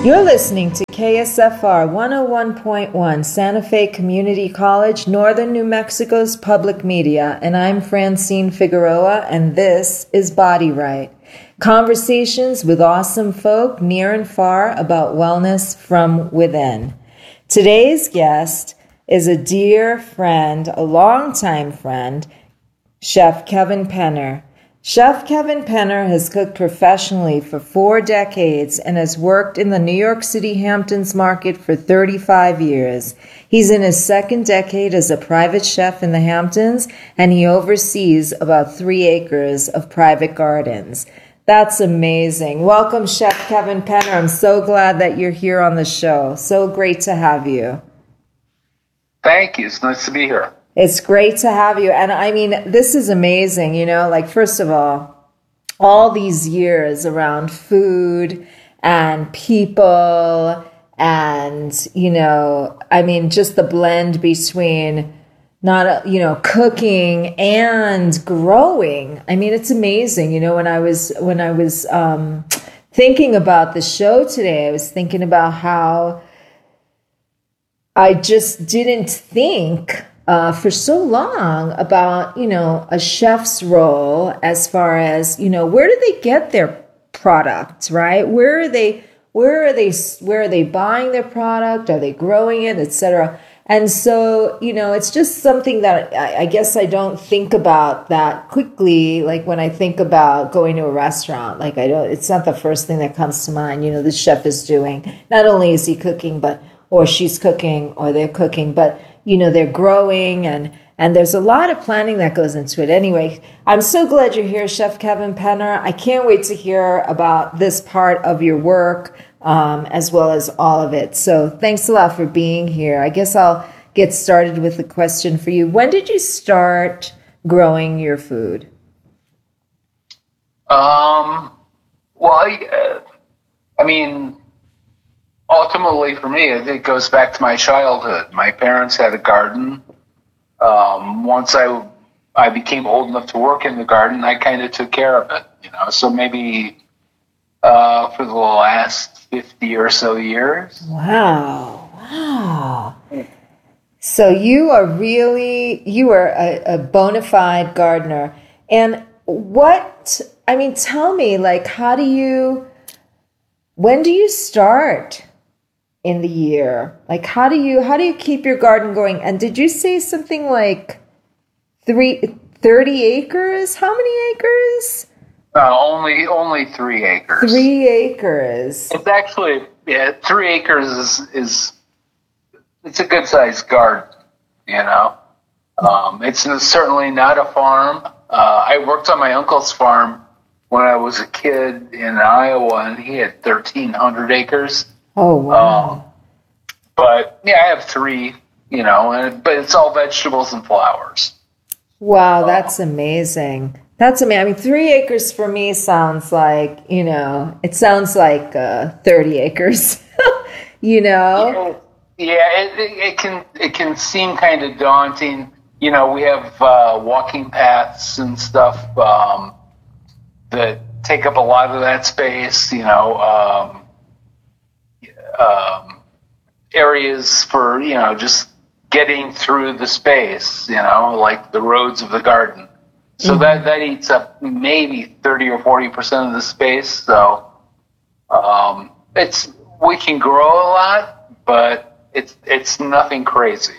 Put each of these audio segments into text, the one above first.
You're listening to KSFR 101.1 Santa Fe Community College, Northern New Mexico's public media, and I'm Francine Figueroa, and this is Body Right. Conversations with awesome folk near and far about wellness from within. Today's guest is a dear friend, a longtime friend, Chef Kevin Penner. Chef Kevin Penner has cooked professionally for 4 decades and has worked in the New York City Hamptons market for 35 years. He's in his second decade as a private chef in the Hamptons, and he oversees about 3 acres of private gardens. That's amazing. Welcome, Chef Kevin Penner. I'm so glad that you're here on the show. So great to have you. Thank you. It's nice to be here. It's great to have you. And I mean, this is amazing, first of all these years around food and people and, just the blend between cooking and growing. I mean, it's amazing. When I was thinking about the show today, I was thinking about how I just didn't think for so long about, a chef's role as far as, where do they get their product, right? Where are they buying their product? Are they growing it, etc.? And so, it's just something that I guess I don't think about that quickly. Like when I think about going to a restaurant, it's not the first thing that comes to mind. The chef is doing, not only is he cooking, or she's cooking, or they're cooking, but they're growing and there's a lot of planning that goes into it. Anyway, I'm so glad you're here, Chef Kevin Penner. I can't wait to hear about this part of your work as well as all of it. So thanks a lot for being here. I guess I'll get started with a question for you. When did you start growing your food? Ultimately for me, it goes back to my childhood. My parents had a garden. Once I became old enough to work in the garden, I kind of took care of it, So maybe for the last 50 or so years. Wow. So you are a bona fide gardener. And tell me, when do you start in the year? How do you keep your garden going? And did you say something like 30 acres? How many acres? Only 3 acres. 3 acres. It's actually 3 acres is it's a good sized garden. It's certainly not a farm. I worked on my uncle's farm when I was a kid in Iowa, and he had 1,300 acres. Oh, wow. But I have 3, but it's all vegetables and flowers. Wow, that's amazing. That's amazing. 3 acres for me sounds like, it sounds like 30 acres, Yeah, it can seem kind of daunting. We have walking paths and stuff that take up a lot of that space, areas for, just getting through the space, like the roads of the garden. So that eats up maybe 30 or 40% of the space. So we can grow a lot, but it's nothing crazy.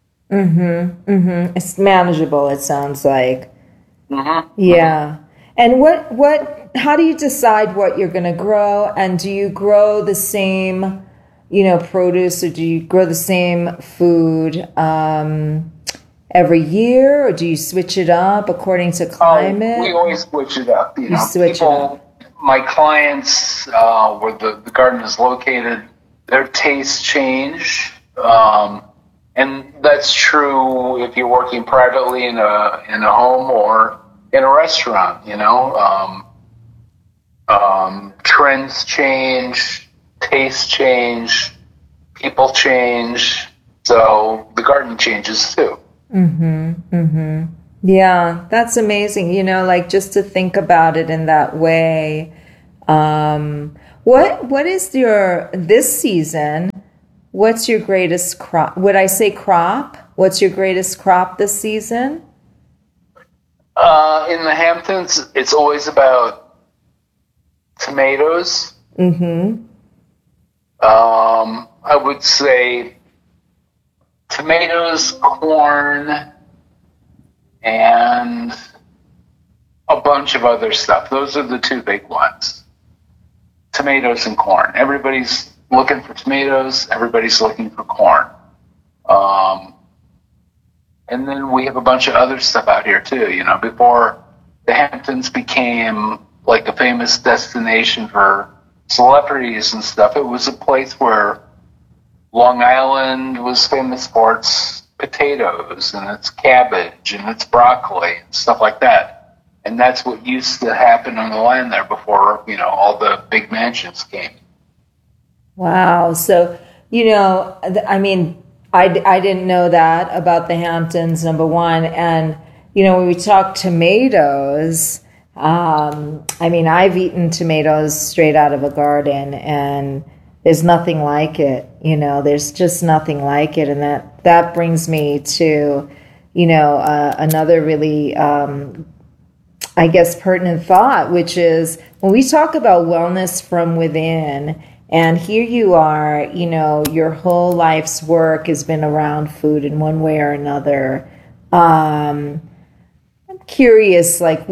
It's manageable, it sounds like. Yeah. And how do you decide what you're going to grow? And do you grow the same, produce, or do you grow the same food every year, or do you switch it up according to climate? We always switch it up. You switch it up. My clients, where the garden is located, their tastes change. And that's true if you're working privately in a home or in a restaurant, trends change, tastes change, people change, so the garden changes too. Yeah, that's amazing. Just to think about it in that way. What is your this season? What's your greatest crop? Would I say crop? What's your greatest crop this season? In the Hamptons, it's always about tomatoes. Mm-hmm. I would say tomatoes, corn, and a bunch of other stuff. Those are the two big ones. Tomatoes and corn. Everybody's looking for tomatoes. Everybody's looking for corn. And then we have a bunch of other stuff out here too. You know, before the Hamptons became like a famous destination for celebrities and stuff, it was a place where Long Island was famous for its potatoes and its cabbage and its broccoli and stuff like that. And that's what used to happen on the land there before, you know, all the big mansions came. Wow. So, you know, I mean, I didn't know that about the Hamptons, number one. And, you know, when we talk tomatoes, I mean, I've eaten tomatoes straight out of a garden, and there's nothing like it. You know, there's just nothing like it. And that brings me to, you know, another really, I guess, pertinent thought, which is when we talk about wellness from within, and here you are, you know, your whole life's work has been around food in one way or another. I'm curious, like,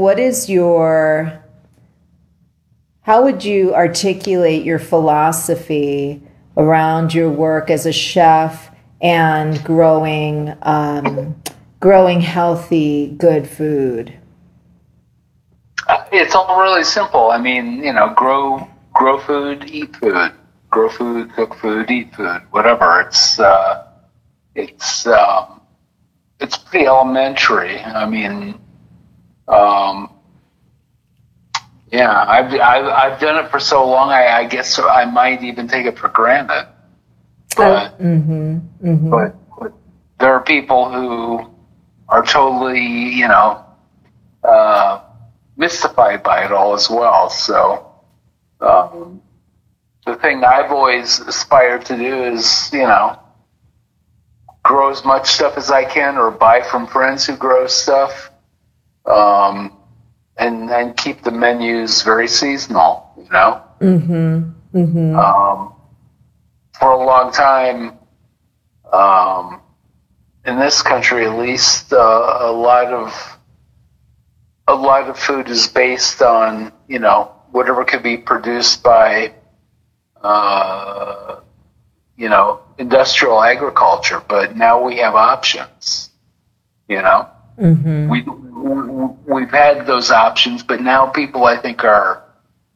how would you articulate your philosophy around your work as a chef and growing healthy, good food? It's all really simple. I mean, you know, grow food, eat food. Grow food, cook food, eat food. Whatever. It's pretty elementary. I mean, yeah, I've done it for so long. I guess I might even take it for granted. But but there are people who are totally, you know, mystified by it all as well. So the thing I've always aspired to do is, you know, grow as much stuff as I can, or buy from friends who grow stuff, and keep the menus very seasonal, you know. For a long time, in this country at least, a lot of food is based on, you know, whatever could be produced by, you know, industrial agriculture. But now we have options, you know. We've had those options, but now people, I think, are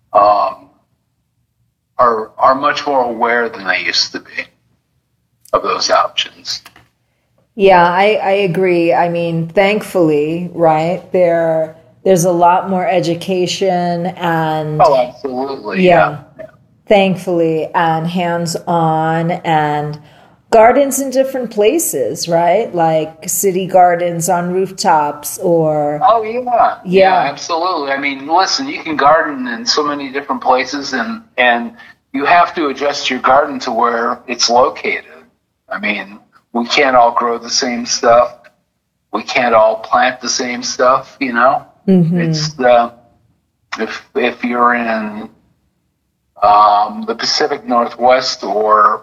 much more aware than they used to be of those options. Yeah, I agree. I mean, thankfully, right, there's a lot more education and... Oh, absolutely, yeah. Thankfully, and hands-on, and gardens in different places, right? Like city gardens on rooftops, or... Oh, yeah. Yeah, absolutely. I mean, listen, you can garden in so many different places, and you have to adjust your garden to where it's located. I mean, we can't all grow the same stuff. We can't all plant the same stuff, you know? It's if you're in the Pacific Northwest, or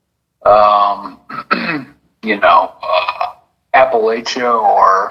you know, Appalachia, or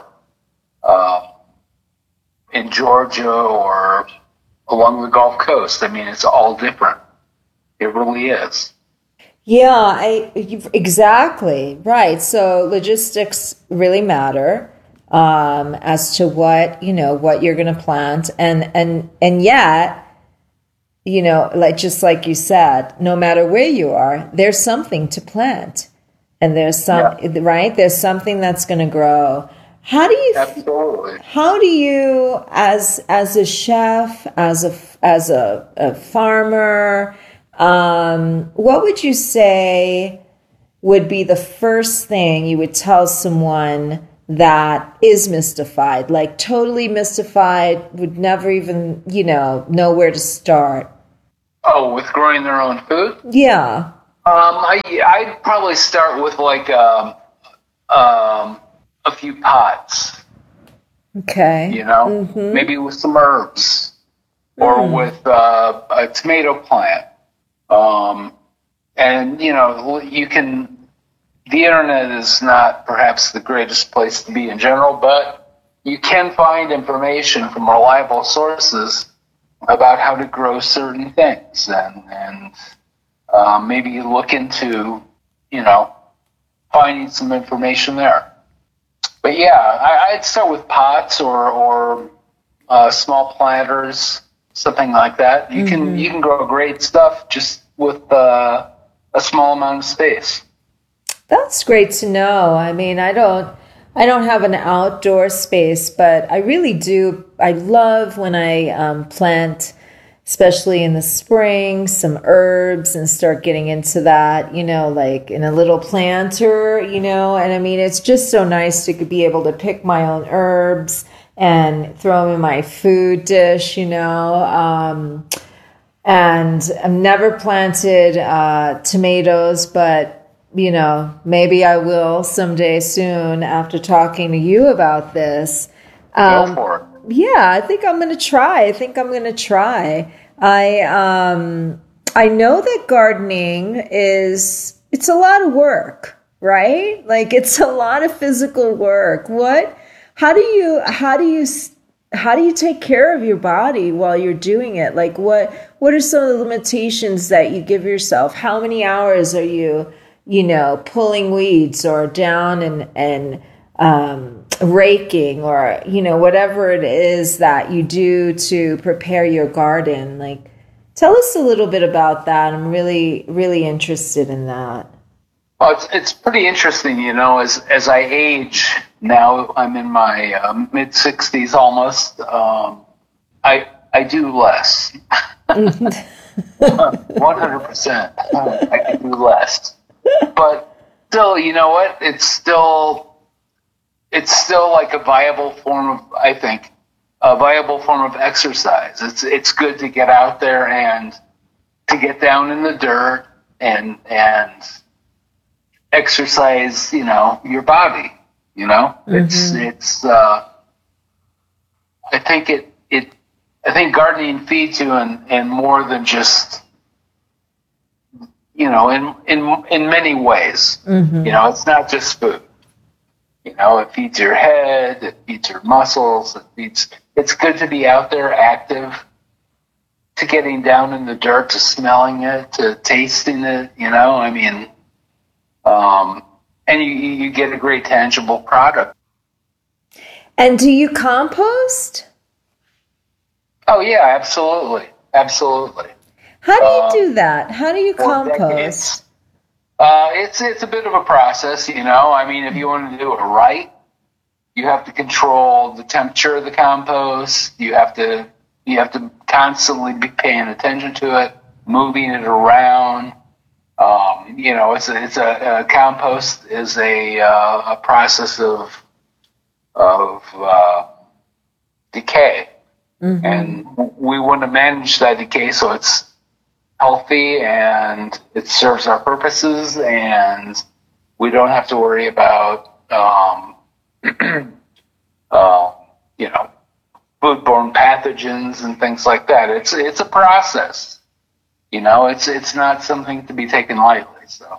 in Georgia, or along the Gulf Coast, I mean, it's all different. It really is. Yeah, exactly right. So logistics really matter as to what you're going to plant, and yet, you know, like you said, no matter where you are, there's something to plant, and there's there's something that's going to grow. How do you absolutely? How do you, as a chef, as a farmer? What would you say would be the first thing you would tell someone that is mystified, like totally mystified, would never even, know where to start? Oh, with growing their own food? Yeah. I'd probably start with like a few pots, Okay. maybe with some herbs or with a tomato plant. And, the internet is not perhaps the greatest place to be in general, but you can find information from reliable sources about how to grow certain things and maybe you look into, finding some information there. But yeah, I'd start with pots or small planters, something like that. You can grow great stuff just with a small amount of space. That's great to know. I mean, I don't have an outdoor space, but I really do. I love when I plant, especially in the spring, some herbs and start getting into that, like in a little planter, and I mean, it's just so nice to be able to pick my own herbs and throw them in my food dish, and I've never planted tomatoes, but maybe I will someday soon after talking to you about this. Go for it. Yeah, I think I'm going to try. I know that gardening it's a lot of work, right? Like it's a lot of physical work. How do you take care of your body while you're doing it? Like what are some of the limitations that you give yourself? How many hours are you pulling weeds or down and raking or, whatever it is that you do to prepare your garden? Like, tell us a little bit about that. I'm really, really interested in that. Well, it's pretty interesting, as I age, now I'm in my mid-60s almost, I do less. 100%. I can do less. But still, you know what? It's still like a viable form of, I think, a viable form of exercise. It's good to get out there and to get down in the dirt and exercise, your body. It's I think gardening feeds you in more than just, in many ways. It's not just food. It feeds your head, it feeds your muscles, it's good to be out there active, to getting down in the dirt, to smelling it, to tasting it, and you get a great tangible product. And do you compost? Oh yeah, absolutely. Absolutely. How do you do that? How do you compost? It's a bit of a process, if you want to do it right, you have to control the temperature of the compost. You have to constantly be paying attention to it, moving it around. It's a compost is a process of decay, and we want to manage that decay so it's healthy and it serves our purposes, and we don't have to worry about foodborne pathogens and things like that. It's a process. It's not something to be taken lightly. So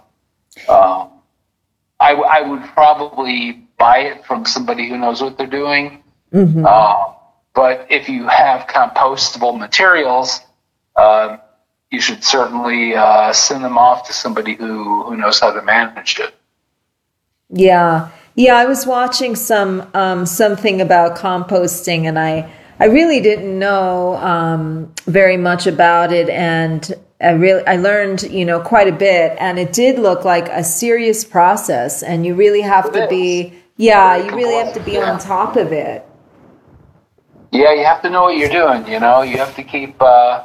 I would probably buy it from somebody who knows what they're doing. But if you have compostable materials, you should certainly send them off to somebody who knows how to manage it. Yeah. I was watching something about composting, and I really didn't know very much about it, and I learned quite a bit, and it did look like a serious process, and you really have to be on top of it. Yeah, you have to know what you're doing. You have to keep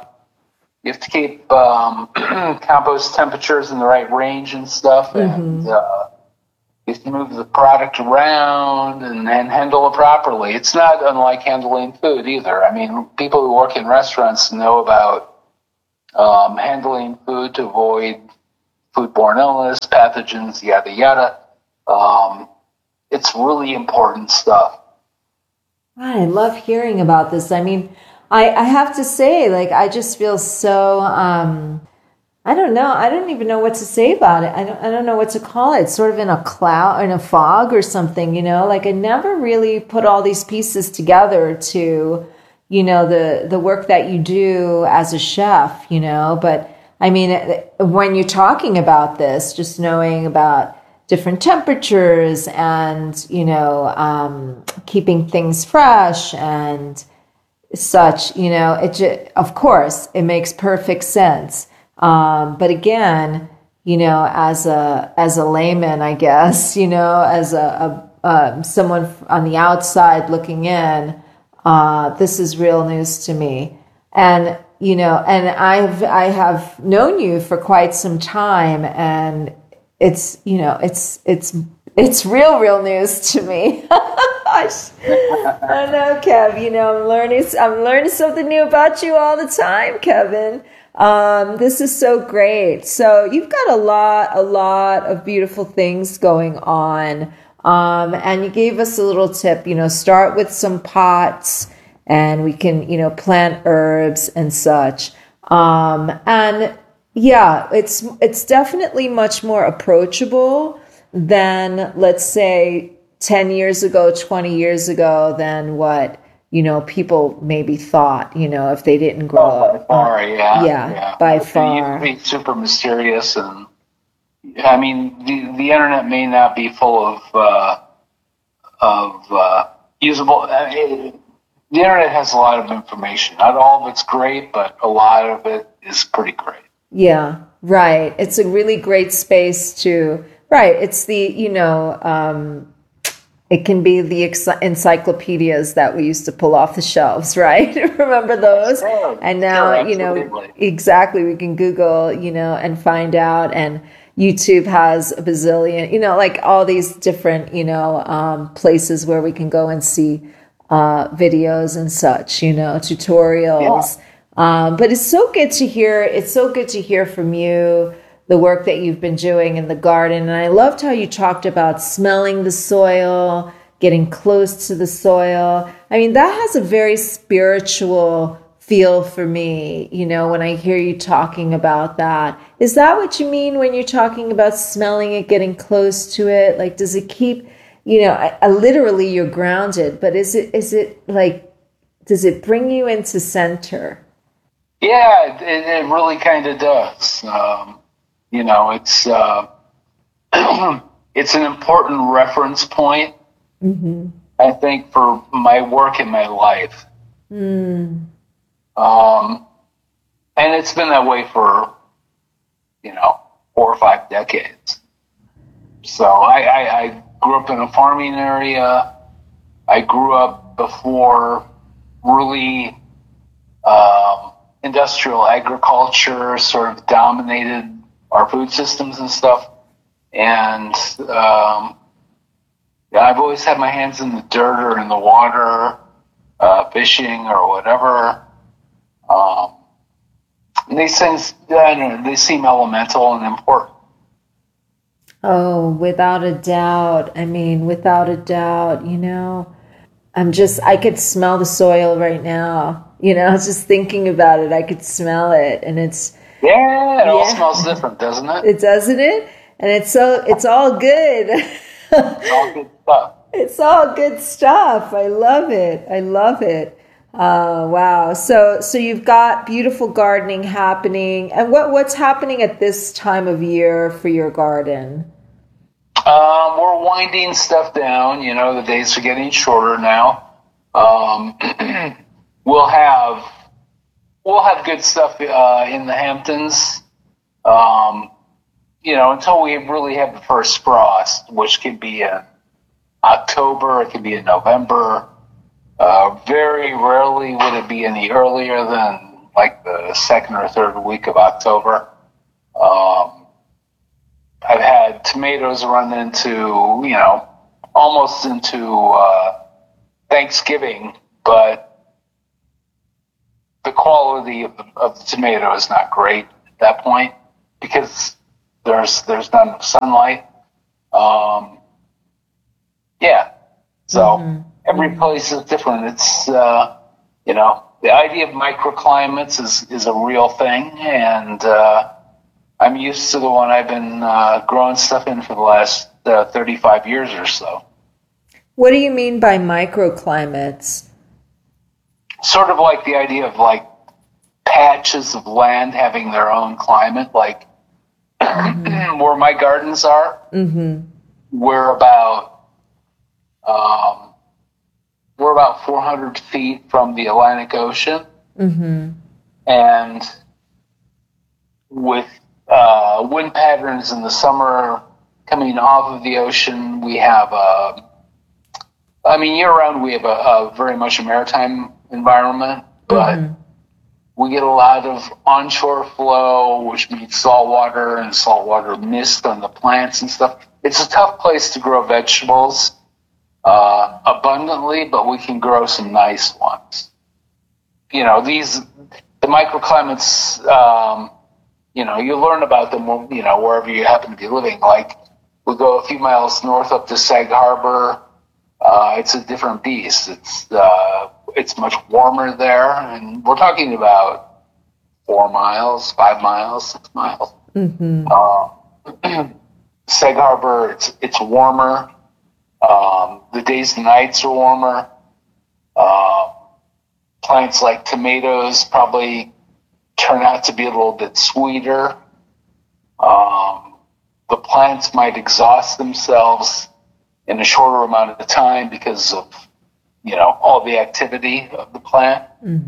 compost temperatures in the right range and stuff, and you have to move the product around and handle it properly. It's not unlike handling food either. People who work in restaurants know about handling food to avoid foodborne illness, pathogens, yada yada. It's really important stuff. I love hearing about this. I mean, I have to say, like, I just feel so, I don't know. I don't even know what to say about it. I don't know what to call it. It's sort of in a cloud, in a fog or something, you know, like I never really put all these pieces together to, you know, the work that you do as a chef, you know, but I mean, when you're talking about this, just knowing about different temperatures and, you know, keeping things fresh and such, you know, of course, it makes perfect sense. But again, you know, as a layman, I guess, you know, as someone on the outside looking in, this is real news to me. And, you know, and I have known you for quite some time, and it's, you know, it's real news to me. I know, Kev, you know, I'm learning something new about you all the time, Kevin. This is so great. So you've got a lot of beautiful things going on. And you gave us a little tip, you know, start with some pots and we can, you know, plant herbs and such. And yeah, it's definitely much more approachable than, let's say, 10 years ago, 20 years ago, than what, you know, people maybe thought, you know, if they didn't grow up. By far, Yeah, by far. It used to be super mysterious, and I mean, the internet may not be full of usable. The internet has a lot of information. Not all of it's great, but a lot of it is pretty great. Yeah, right. It's a really great space to, right. It's the, you know, it can be the encyclopedias that we used to pull off the shelves, right? Remember those? Sure, And now, sure, you know, exactly, we can Google, you know, and find out. And YouTube has a bazillion, you know, like all these different, you know, places where we can go and see videos and such, you know, tutorials. Yeah. But it's so good to hear. It's so good to hear from you the work that you've been doing in the garden. And I loved how you talked about smelling the soil, getting close to the soil. I mean, that has a very spiritual feel for me, you know, when I hear you talking about that. Is that what you mean when you're talking about smelling it, getting close to it? Like, does it keep, you know, literally you're grounded, but is it like, does it bring you into center? Yeah, it really kind of does. You know, it's it's an important reference point, I think, for my work in my life. And it's been that way for, you know, 4 or 5 decades. So I grew up in a farming area. I grew up before really industrial agriculture sort of dominated our food systems and stuff. And I've always had my hands in the dirt or in the water, fishing or whatever. And these things, I don't know, they seem elemental and important. Oh, without a doubt. I mean, without a doubt, you know, I could smell the soil right now. You know, just thinking about it, I could smell it. And it all smells different, doesn't it? It doesn't it? And it's all good. It's all good stuff. It's all good stuff. I love it. I love it. Wow. So you've got beautiful gardening happening. And what's happening at this time of year for your garden? We're winding stuff down. You know, the days are getting shorter now. We'll have good stuff in the Hamptons. You know, until we really have the first frost, which could be in October, it could be in November. Very rarely would it be any earlier than like the second or third week of October. I've had tomatoes run into, you know, almost into Thanksgiving, but the quality of the tomato is not great at that point because there's not enough sunlight. So every place is different. It's the idea of microclimates is a real thing, and I'm used to the one I've been growing stuff in for the last 35 years or so. What do you mean by microclimates? Sort of like the idea of like patches of land having their own climate, like where my gardens are. We're about 400 feet from the Atlantic Ocean, and with wind patterns in the summer coming off of the ocean, we have year-round we have a very much a maritime environment, but we get a lot of onshore flow, which means saltwater and saltwater mist on the plants and stuff. It's a tough place to grow vegetables abundantly, but we can grow some nice ones. The microclimates, you learn about them, wherever you happen to be living. Like, we'll go a few miles north up to Sag Harbor. It's a different beast. It's much warmer there, and we're talking about 4 miles, 5 miles, 6 miles. Sag Harbor, it's warmer. The days and nights are warmer. Plants like tomatoes probably turn out to be a little bit sweeter. The plants might exhaust themselves in a shorter amount of time because of, all the activity of the plant.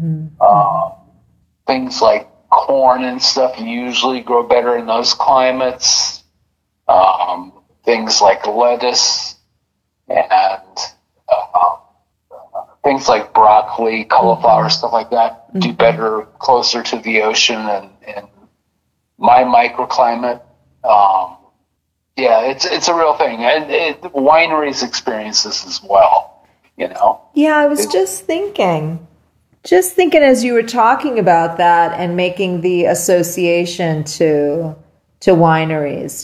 Things like corn and stuff usually grow better in those climates. Things like lettuce and things like broccoli, cauliflower, stuff like that do better closer to the ocean and my microclimate. It's a real thing. And wineries experience this as well, Yeah, I was just thinking as you were talking about that and making the association to wineries,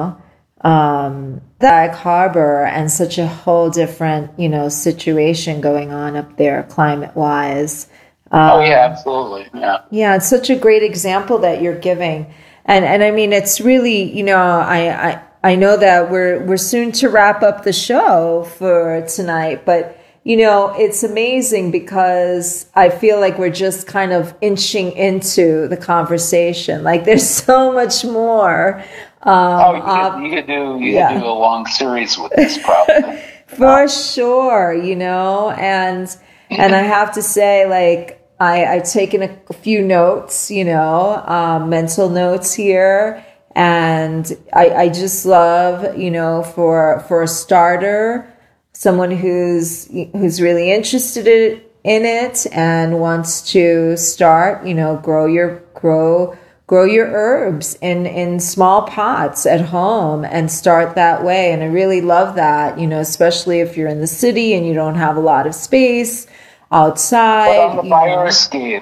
Sag Harbor and such a whole different, situation going on up there climate-wise. Absolutely. Yeah. Yeah, it's such a great example that you're giving. And I mean, it's really, I know that we're soon to wrap up the show for tonight, but it's amazing because I feel like we're just kind of inching into the conversation. Like, there's so much more. You could do a long series with this probably. For sure, and I have to say, like, I've taken a few notes, mental notes here, and I just love, for a starter, someone who's really interested in it and wants to start, grow your herbs in small pots at home and start that way. And I really love that, especially if you're in the city and you don't have a lot of space outside. The fire escape.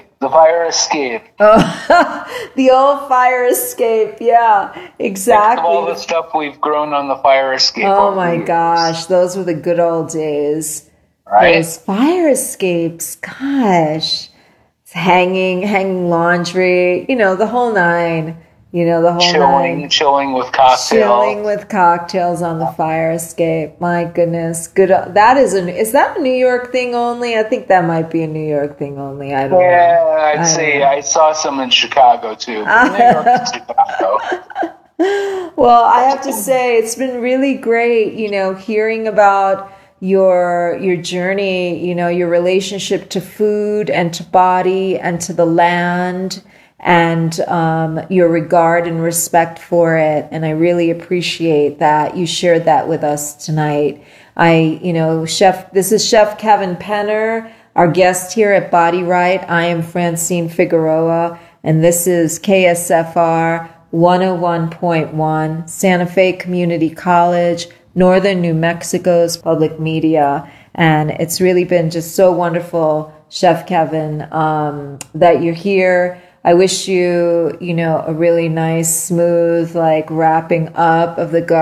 Oh, the old fire escape. Yeah, exactly. All the stuff we've grown on the fire escape. Oh my gosh, those were the good old days. Right? Those fire escapes, gosh. Hanging laundry, the whole nine, Chilling with cocktails. Chilling with cocktails on the fire escape. My goodness. Good. Is that a New York thing only? I think that might be a New York thing only. I don't know. Yeah, I'd say I saw some in Chicago too. New York and Chicago. Well, I have to say it's been really great, hearing about your journey, your relationship to food and to body and to the land, and your regard and respect for it. And I really appreciate that you shared that with us tonight. This is Chef Kevin Penner, our guest here at Body Right. I am Francine Figueroa, and this is KSFR 101.1, Santa Fe Community College, Northern New Mexico's public media. And it's really been just so wonderful Chef Kevin, that you're here. I wish you, a really nice, smooth, like wrapping up of the garden.